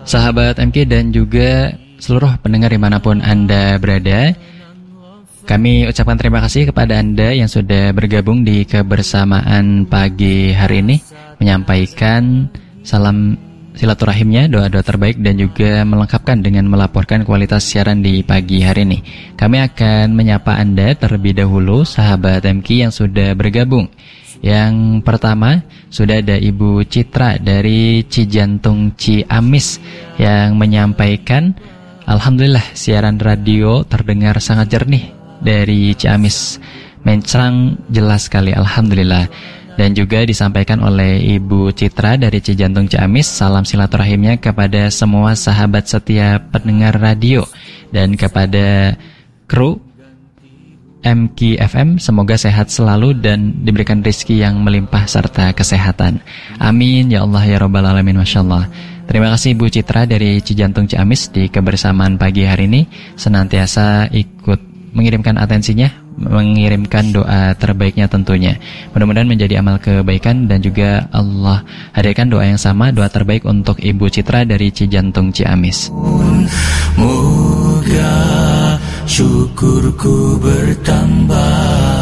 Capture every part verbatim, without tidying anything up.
Sahabat M K dan juga seluruh pendengar dimanapun Anda berada, kami ucapkan terima kasih kepada Anda yang sudah bergabung di kebersamaan pagi hari ini, menyampaikan salam silaturahimnya, doa-doa terbaik, dan juga melengkapkan dengan melaporkan kualitas siaran di pagi hari ini. Kami akan menyapa Anda terlebih dahulu, sahabat M K yang sudah bergabung. Yang pertama, sudah ada Ibu Citra dari Cijantung Ciamis yang menyampaikan, alhamdulillah siaran radio terdengar sangat jernih dari Ciamis, mencrang jelas sekali, alhamdulillah. Dan juga disampaikan oleh Ibu Citra dari Cijantung Ciamis, salam silaturahimnya kepada semua sahabat setia pendengar radio dan kepada kru M K F M, semoga sehat selalu dan diberikan rezeki yang melimpah serta kesehatan. Amin ya Allah ya Rabbal Alamin. Masya Allah. Terima kasih Ibu Citra dari Cijantung Ciamis di kebersamaan pagi hari ini, senantiasa ikut mengirimkan atensinya, mengirimkan doa terbaiknya tentunya. Mudah-mudahan menjadi amal kebaikan dan juga Allah hadirkan doa yang sama, doa terbaik untuk Ibu Citra dari Cijantung Ciamis. Moga syukurku bertambah.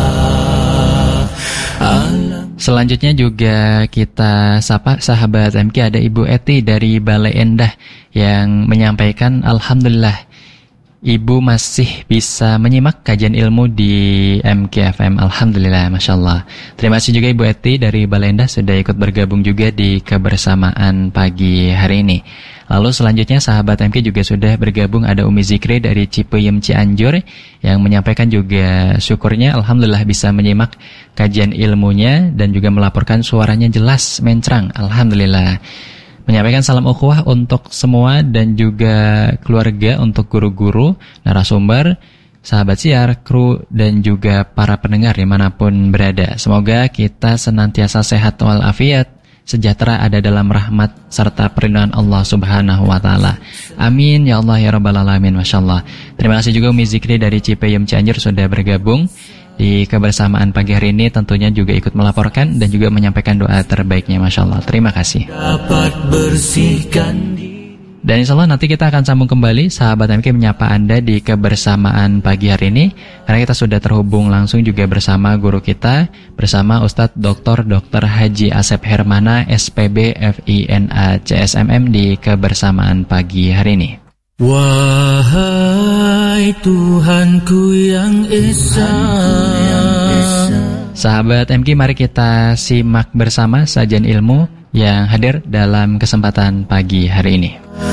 Selanjutnya juga kita sapa sahabat M K, ada Ibu Eti dari Balai Endah yang menyampaikan, alhamdulillah Ibu masih bisa menyimak kajian ilmu di M K F M. Alhamdulillah, Masya Allah. Terima kasih juga Ibu Eti dari Balai Endah sudah ikut bergabung juga di kebersamaan pagi hari ini. Lalu selanjutnya sahabat M K juga sudah bergabung, ada Umi Zikri dari Cipeyem Cianjur yang menyampaikan juga syukurnya alhamdulillah bisa menyimak kajian ilmunya dan juga melaporkan suaranya jelas, mencrang, alhamdulillah. Menyampaikan salam ukhuwah untuk semua dan juga keluarga, untuk guru-guru, narasumber, sahabat siar, kru, dan juga para pendengar dimanapun berada. Semoga kita senantiasa sehat walafiat, sejahtera, ada dalam rahmat serta perlindungan Allah Subhanahu wa Ta'ala. Amin ya Allah ya Rabbal Alamin. Masya Allah. Terima kasih juga Umi Zikri dari Cipeyem Cianjur sudah bergabung di kebersamaan pagi hari ini, tentunya juga ikut melaporkan dan juga menyampaikan doa terbaiknya. Masya Allah. Terima kasih. Dan insya Allah nanti kita akan sambung kembali, sahabat M K, menyapa Anda di kebersamaan pagi hari ini, karena kita sudah terhubung langsung juga bersama guru kita, bersama Ustadz Doktor Doktor Haji Asep Hermana S P B F I N A C S M M di kebersamaan pagi hari ini. Wahai Tuhanku yang Esa. Sahabat M K, mari kita simak bersama sajian ilmu yang hadir dalam kesempatan pagi hari ini.